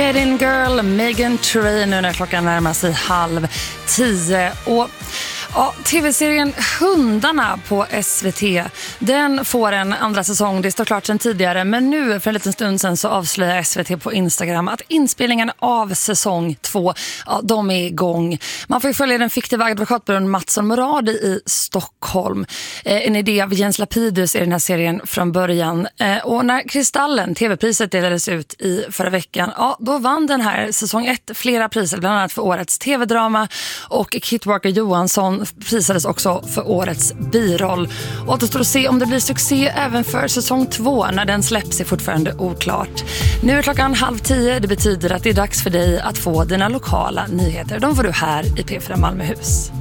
Made in Girl, Megan Trainor, nu när klockan närmar sig 9:30. Och ja, tv-serien Hundarna på SVT, den får en andra säsong. Det står klart sedan tidigare, men nu för en liten stund sedan så avslöjar SVT på Instagram att inspelningen av säsong 2, ja, de är igång. Man får ju följa den fiktiva advokatbyrån Mattsson Moradi i Stockholm. En idé av Jens Lapidus i den här serien från början. Och när Kristallen, tv-priset, delades ut i förra veckan, ja, då vann den här säsong 1 flera priser, bland annat för årets tv-drama, och Kit Walker Johansson prisades också för årets biroll. Och det står att se om det blir succé även för säsong 2. När den släpps är fortfarande oklart. Nu är klockan 9:30. Det betyder att det är dags för dig att få dina lokala nyheter. De får du här i P4 Malmöhus.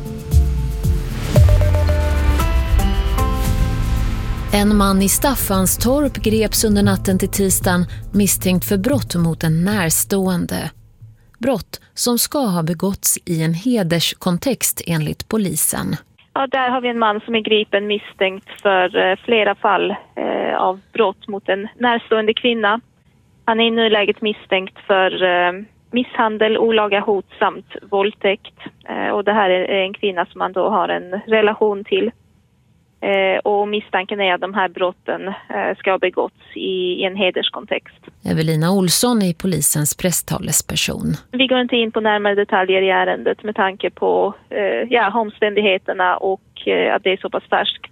En man i Staffanstorp greps under natten till tisdagen misstänkt för brott mot en närstående. Brott som ska ha begåtts i en hederskontext enligt polisen. Ja, där har vi en man som är gripen misstänkt för flera fall av brott mot en närstående kvinna. Han är i nuläget misstänkt för misshandel, olaga hot samt våldtäkt. Och det här är en kvinna som man då har en relation till. Och misstanken är att de här brotten ska ha begåtts i en hederskontext. Evelina Olsson är polisens presstalesperson. Vi går inte in på närmare detaljer i ärendet med tanke på omständigheterna och att det är så pass färskt.